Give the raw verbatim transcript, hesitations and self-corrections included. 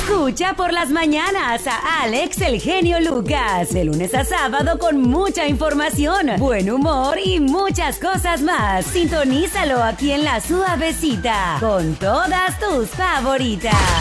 Escucha por las mañanas a Alex El Genio Lucas, de lunes a sábado con mucha información, buen humor y muchas cosas más. Sintonízalo aquí en La Suavecita, con todas tus favoritas.